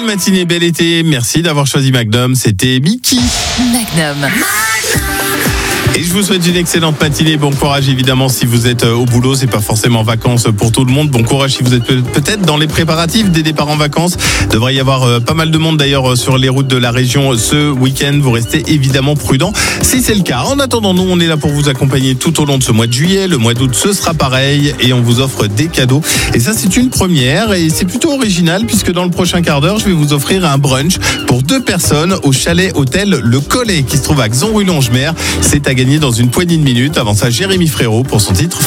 matinée, bel été. Merci d'avoir choisi Magnum. C'était Mickey. Magnum. Et je vous souhaite une excellente matinée. Bon courage évidemment si vous êtes au boulot. C'est pas forcément vacances pour tout le monde. Bon courage si vous êtes peut-être dans les préparatifs des départs en vacances. Devrait y avoir pas mal de monde d'ailleurs sur les routes de la région ce week-end. Vous restez évidemment prudents si c'est le cas. En attendant, nous on est là pour vous accompagner tout au long de ce mois de juillet. Le mois d'août ce sera pareil et on vous offre des cadeaux. Et ça c'est une première et c'est plutôt original puisque dans le prochain quart d'heure je vais vous offrir un brunch pour 2 personnes au chalet hôtel Le Collet qui se trouve à Xon-Rue-Longemer. C'est à gagner dans une poignée de minutes. Avant ça, Jérémy Frérot pour son titre